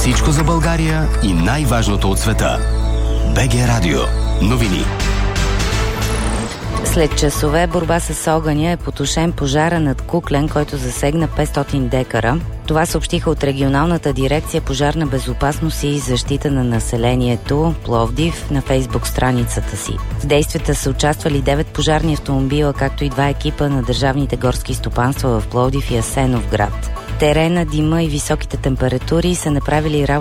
Всичко за България и най-важното от света. БГ Радио. Новини. След часове борба с огъня е потушен пожара над Куклен, който засегна 500 декара. Това съобщиха от регионалната дирекция пожарна безопасност и защита на населението Пловдив на фейсбук страницата си. В действията са участвали 9 пожарни автомобила, както и 2 екипа на държавните горски стопанства в Пловдив и Асеновград. Терена, дима и високите температури са направили работа